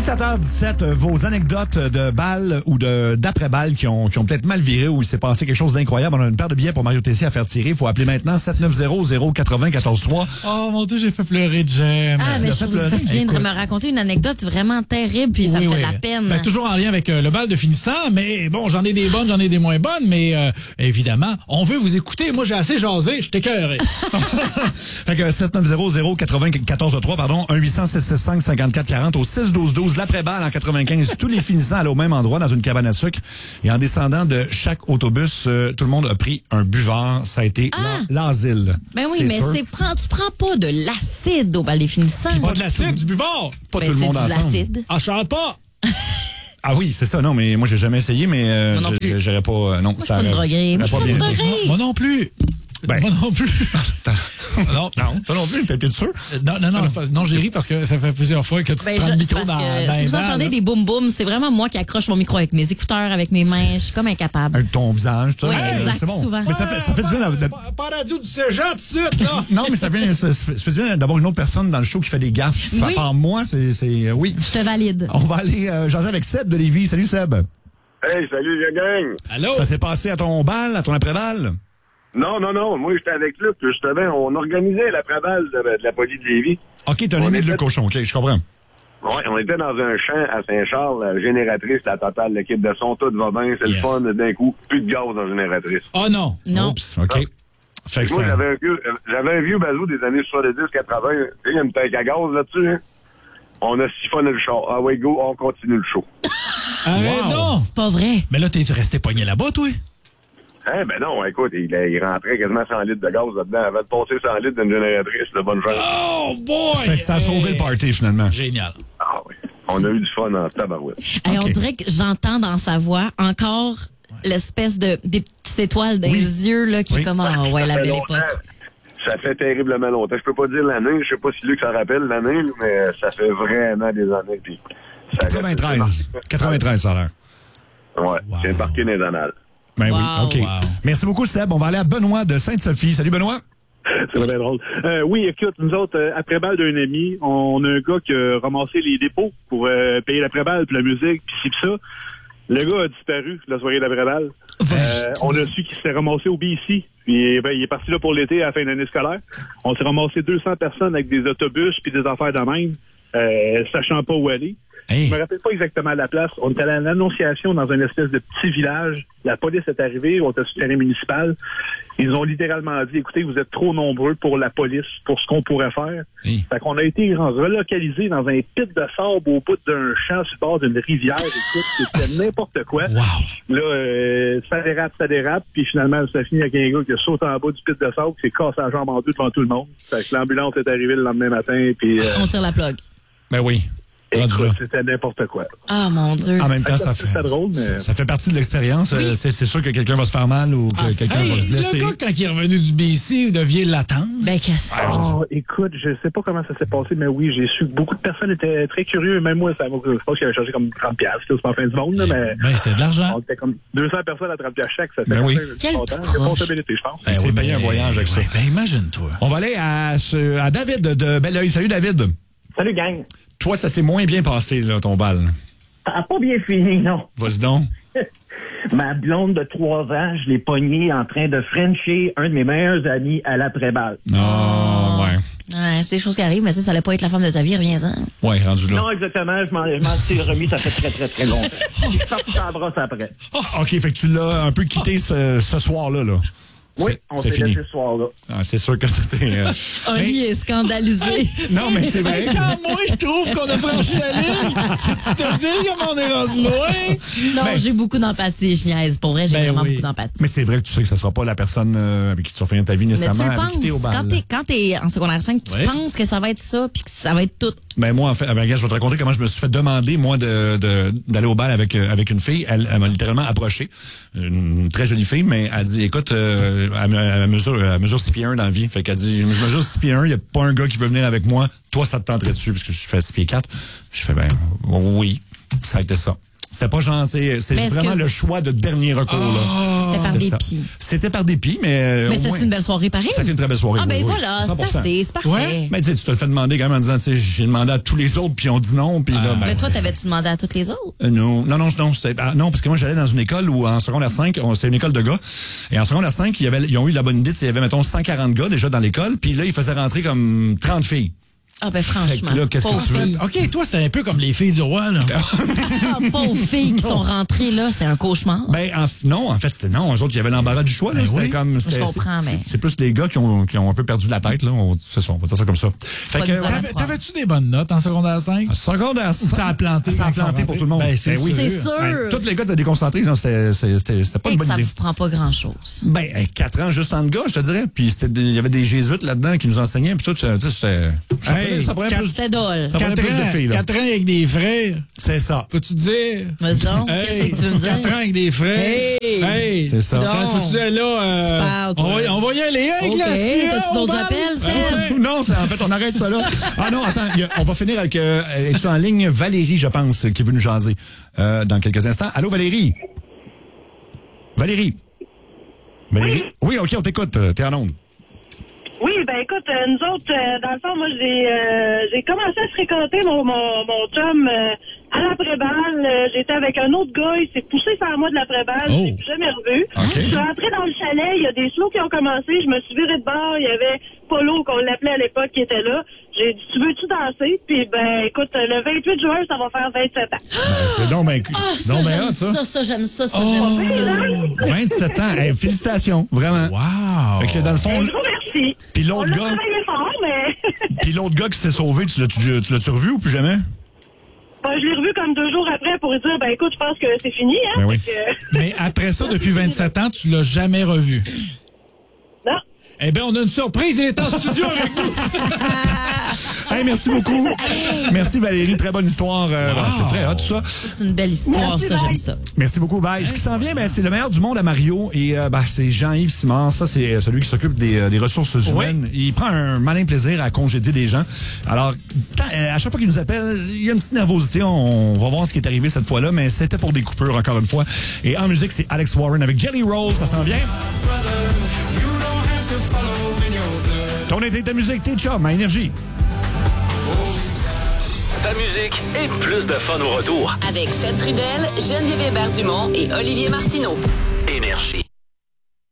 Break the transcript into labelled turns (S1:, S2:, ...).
S1: 17h17, vos anecdotes de balles ou d'après-balles qui ont peut-être mal viré ou il s'est passé quelque chose d'incroyable. On a une paire de billets pour Mario Tessier à faire tirer. Il faut appeler maintenant 790-080-14-3.
S2: Oh mon Dieu, j'ai fait pleurer Jem.
S3: Ah, mais je trouve parce qu'il vient de me raconter une anecdote vraiment terrible, puis ça me fait de la peine.
S2: Ben, toujours en lien avec le bal de finissant, mais bon, j'en ai des bonnes, j'en ai des moins bonnes, mais évidemment, on veut vous écouter. Moi, j'ai assez jasé, je t'écœuré.
S1: Fait que 790-080-14-3, pardon, 1-800-665-5440 au 6-12-12, l'après-balle en 95. Tous les finissants allaient au même endroit dans une cabane à sucre. Et en descendant de chaque autobus, tout le monde a pris un buvard. Ça a été l'asile.
S3: Ben oui, mais tu prends pas de l'acide au bal des finissants.
S2: Pas de l'acide, du buvard.
S1: Pas tout le monde ensemble.
S3: C'est de l'acide.
S2: Ah, je savais pas.
S1: Ah oui, c'est ça. Non, mais moi, j'ai jamais essayé, mais j'aurais pas... non,
S3: moi, ça je suis pas une droguerie. Moi, je suis pas une droguerie.
S2: Moi non plus. Ben. Moi non plus.
S1: non, toi non plus, t'as été sûr?
S2: Non, j'ai ri parce que ça fait plusieurs fois que tu prends le micro dans
S3: si vous entendez des boum-boum, c'est vraiment moi qui accroche mon micro avec mes écouteurs, avec mes mains. Je suis comme incapable.
S1: Avec ton visage, tu
S3: sais. Oui, exact,
S1: c'est bon.
S3: souvent.
S1: Mais ça fait du bien
S2: Pas radio du cégep, là.
S1: Non, mais ça fait du bien d'avoir une autre personne dans le show qui fait des gaffes.
S3: Oui.
S1: À part moi, c'est oui.
S3: Je te valide.
S1: On va aller jaser avec Seb de Lévis. Salut, Seb.
S4: Hey, salut, la gang.
S2: Allô?
S1: Ça s'est passé à ton bal, à ton après-bal?
S4: Non. Moi, j'étais avec Luc, justement. On organisait l'après-balle de la police de Lévis.
S1: OK, t'as l'aimé de Luc Cochon. OK, je comprends.
S4: Oui, on était dans un champ à Saint-Charles, génératrice, la totale, l'équipe de son, tout va bien, c'est le fun, d'un coup, plus de gaz dans la génératrice.
S2: Oh non.
S1: Oups, OK.
S4: Fait que moi, j'avais un vieux bazou des années 70-80, il y a une tank à gaz là-dessus, hein. On a siphonné le char. Ah ouais, go, on continue le show.
S2: Ah non!
S3: C'est pas vrai.
S2: Mais là, tu resté pogné là-bas, toi?
S4: Hein, ben non, écoute, il rentrait quasiment 100 litres de gaz là-dedans avant de passer 100 litres d'une génératrice de bonne chance.
S2: Oh boy!
S1: Fait que ça a sauvé le party, finalement.
S2: Génial.
S4: Ah oui. On a eu du fun en tabarouette.
S3: Okay. On dirait que j'entends dans sa voix encore l'espèce des petites étoiles dans les yeux, là, qui est comme, la belle époque.
S4: Ça fait terriblement longtemps. Je peux pas dire l'année, je sais pas si Luc s'en rappelle l'année, mais ça fait vraiment des années. Puis
S1: 93, ça a l'air.
S4: Ouais, c'est marqué dans les annales.
S1: Ben oui, OK. Wow. Merci beaucoup, Seb. On va aller à Benoît de Sainte-Sophie. Salut, Benoît.
S5: C'est vraiment drôle. Oui, écoute, nous autres, après-balle d'un ami, on a un gars qui a ramassé les dépôts pour payer l'après-balle, puis la musique, puis ci, puis ça. Le gars a disparu la soirée d'après-balle. On a su qu'il s'est ramassé au BC. Puis il est parti là pour l'été à la fin de l'année scolaire. On s'est ramassé 200 personnes avec des autobus puis des affaires de même, sachant pas où aller.
S1: Hey.
S5: Je me rappelle pas exactement la place. On était à l'Annonciation dans une espèce de petit village. La police est arrivée, on était sur le terrain municipal. Ils ont littéralement dit, écoutez, vous êtes trop nombreux pour la police, pour ce qu'on pourrait faire.
S1: Hey.
S5: Fait qu'on a été relocalisés dans un pit de sable au bout d'un champ sur le bord d'une rivière. Écoute, c'était n'importe quoi.
S2: Wow.
S5: Là, ça dérape, puis finalement, ça finit avec un gars qui a sauté en bas du pit de sable, qui s'est cassé la jambe en deux devant tout le monde. Fait que l'ambulance est arrivée le lendemain matin, puis...
S3: On tire la plug.
S1: Ben oui.
S5: Écoute, c'était n'importe quoi.
S3: Ah, mon Dieu.
S1: En même temps, ça fait partie de l'expérience. Oui. C'est sûr que quelqu'un va se faire mal ou que quelqu'un va se blesser.
S2: Le gars, quand il est revenu du BC, vous deviez l'attendre.
S3: Ben, qu'est-ce que
S5: écoute, je sais pas comment ça s'est passé, mais oui, j'ai su que beaucoup de personnes étaient très curieux. Même moi, je pense qu'il avait chargé comme 30$. C'est pas la fin du monde, là, mais...
S2: Ben, c'est de l'argent.
S5: On était comme 200 personnes à 30$ chaque. Ça fait
S1: ben oui.
S3: Quelle
S5: responsabilité, je pense.
S1: Ben, c'est payé un voyage avec ça.
S2: Ben, imagine-toi.
S1: On va aller à David de Belleuil. Salut, David.
S6: Salut, gang.
S1: Toi, ça s'est moins bien passé, là, ton bal.
S6: Ça n'a pas bien fini, non.
S1: Vas-y donc.
S6: Ma blonde de 3 ans, je l'ai pognée en train de frencher un de mes meilleurs amis à l'après-balle.
S1: Ouais.
S3: C'est des choses qui arrivent, mais ça allait pas être la femme de ta vie, reviens-en.
S1: Ouais, rendu là.
S6: Non, exactement, je m'en suis remis, ça fait très, très, très longtemps. Je suis sorti en brosse après.
S1: OK, fait que tu l'as un peu quitté ce soir-là, là.
S6: Oui, on s'est laissé ce soir-là.
S1: Ah, c'est sûr que c'est...
S3: Oli est scandalisé.
S1: Non, mais c'est vrai.
S2: Quand moi, je trouve qu'on a franchi la ligne, tu te dis comment on est rendu loin.
S3: Non, j'ai beaucoup d'empathie, je niaise. Pour vrai, j'ai vraiment beaucoup d'empathie.
S1: Mais c'est vrai que tu sais que ça sera pas la personne avec qui tu vas finir ta vie nécessairement.
S3: Mais tu le penses, quand t'es en secondaire 5, tu penses que ça va être ça, puis que ça va être tout.
S1: Ben moi, en fait, regarde, je vais te raconter comment je me suis fait demander, moi, d'aller au bal avec une fille. Elle m'a littéralement approché. Une très jolie fille, mais elle dit, écoute, elle mesure 6 pieds 1 dans la vie. Fait qu'elle dit, je mesure 6 pieds 1, il n'y a pas un gars qui veut venir avec moi. Toi, ça te tenterait dessus, parce que je fais 6 pieds 4. J'ai fait, ben, oui, ça a été ça. C'était pas gentil. C'est
S3: Mais est-ce
S1: vraiment
S3: que-
S1: le choix de dernier recours. Là.
S3: C'était par
S1: C'était ça.
S3: dépit.
S1: C'était par dépit, mais.
S3: Mais
S1: au
S3: c'était
S1: moins,
S3: une belle soirée pareil.
S1: C'était une très belle soirée.
S3: Ah, ben
S1: oui,
S3: voilà, c'est
S1: 100%.
S3: assez, c'est parfait.
S2: Ouais.
S1: Mais tu sais, tu te le fais demander quand même en disant, tu sais, j'ai demandé à tous les autres, puis ils ont dit non, puis là, ben,
S3: Mais toi,
S1: c'est-
S3: t'avais-tu demandé à toutes les autres?
S1: Non, non, parce que moi, j'allais dans une école où, en secondaire 5, c'est une école de gars. Et en secondaire 5, ils ont eu la bonne idée, il y avait, mettons, 140 gars déjà dans l'école, puis là, ils faisaient rentrer comme 30 filles.
S3: Ah, ben
S1: Fait
S3: franchement.
S1: que là, qu'est-ce que
S3: pauvres
S1: tu veux?
S3: filles.
S2: OK, toi, c'était un peu comme les filles du roi, là.
S3: Ah, pauvres filles qui sont rentrées là, c'est un cauchemar.
S1: Ben, non, en fait, c'était non. Eux autres, il y avait l'embarras du choix, là.
S2: Ben
S1: C'était
S2: oui.
S1: comme,
S3: Je comprends, mais-
S1: c'est plus les gars qui ont un peu perdu la tête, là. C'est ça, on va dire ça comme ça. Fait
S3: Pas
S1: que,
S3: de misère.
S2: T'avais-tu des bonnes notes en secondaire 5?
S1: en secondaire 5.
S2: Ça a planté.
S1: Ça a planté pour tout le monde.
S2: Ben, c'est
S1: oui.
S3: C'est sûr.
S1: Ben, tous les gars étaient déconcentrés, non, c'était pas
S3: Et
S1: une
S3: que
S1: bonne
S3: ça
S1: idée.
S3: vous prend pas grand-chose.
S1: Ben, 4 ans juste en gars, je te dirais. Puis il y avait des jésuites là-dedans qui nous enseignaient. Puis tout, tu sais, c'était.
S2: Hey,
S1: ça prenait plus.
S3: C'était dole.
S1: Ça prenait
S2: 4
S1: plus de filles, là.
S2: 4 ans avec des frères.
S1: C'est ça.
S2: Peux-tu dire?
S3: Mais donc, qu'est-ce que tu veux me
S2: 4 ans
S3: dire?
S2: avec des frères.
S3: Hey!
S1: C'est ça.
S3: Donc,
S2: Peux-tu dire là?
S3: Tu parles, toi.
S2: on va y aller avec
S3: OK,
S2: la suite.
S3: t'as-tu
S2: On
S3: d'autres
S2: va
S3: appels,
S2: aller.
S3: Seb?
S1: Non, en fait, on arrête ça là. Ah non, attends, on va finir avec. Es-tu en ligne? Valérie, je pense, qui veut nous jaser dans quelques instants. Allô, Valérie? Valérie? Valérie? Oui, OK, on t'écoute. T'es en onde.
S7: Oui, ben écoute, nous autres, dans le fond, moi, j'ai commencé à fréquenter mon chum à l'après-balle. J'étais avec un autre gars, il s'est poussé sur moi de l'après-balle, je l'ai plus jamais revu.
S1: OK.
S7: Je suis rentrée dans le chalet, il y a des slows qui ont commencé, je me suis virée de bord, il y avait Polo, qu'on l'appelait à l'époque, qui était là. J'ai dit, tu veux-tu danser? Puis, ben, écoute, le 28 juin, ça va faire 27 ans.
S1: C'est donc ben,
S3: Ah, ça,
S1: donc ben
S3: j'aime
S1: hot,
S3: ça, j'aime ça, j'aime ça.
S1: 27 ans. Hey, félicitations, vraiment.
S2: Wow.
S1: Fait que dans le fond,
S7: Je vous remercie.
S1: puis
S7: On
S1: l'autre
S7: l'a
S1: gars,
S7: travaillé fort, mais...
S1: puis l'autre gars qui s'est sauvé, tu l'as-tu revu ou plus jamais?
S7: Ben, je l'ai revu comme 2 jours après pour lui dire, ben écoute, je pense que c'est fini, hein?
S1: Ben oui.
S7: Fait que-
S2: Mais après ça, depuis 27 ans, tu l'as jamais revu.
S7: Non.
S2: Eh bien, on a une surprise. Il est en studio avec nous.
S1: Hey, merci beaucoup. Merci Valérie, très bonne histoire. C'est très hot tout ça.
S3: C'est une belle histoire, ça, j'aime ça.
S1: Merci beaucoup. Bye. Ce qui s'en vient, c'est le meilleur du monde à Mario. Et c'est Jean-Yves Simard. Ça, c'est celui qui s'occupe des ressources humaines. Il prend un malin plaisir à congédier des gens. Alors, à chaque fois qu'il nous appelle, il y a une petite nervosité. On va voir ce qui est arrivé cette fois-là, mais c'était pour des coupures, encore une fois. Et en musique, c'est Alex Warren avec Jelly Roll. Ça s'en vient. Ton été, ta musique, tes chums, à Énergie.
S8: Ta musique et plus de fun au retour.
S9: Avec Seb Trudel, Geneviève Hébert-Dumont et Olivier Martineau.
S8: Énergie.